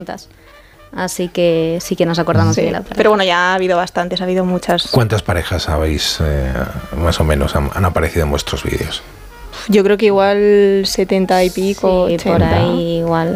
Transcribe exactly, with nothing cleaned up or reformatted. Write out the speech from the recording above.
Así que sí que nos acordamos Sí, de la pareja. pero bueno, ya ha habido bastantes, ha habido muchas. ¿Cuántas parejas habéis, eh, más o menos, han, han aparecido en vuestros vídeos? Yo creo que igual setenta y pico, Sí, ochenta. por ahí igual.